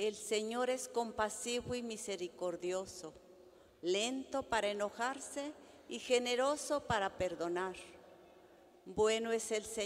El Señor es compasivo y misericordioso, lento para enojarse y generoso para perdonar. Bueno es el Señor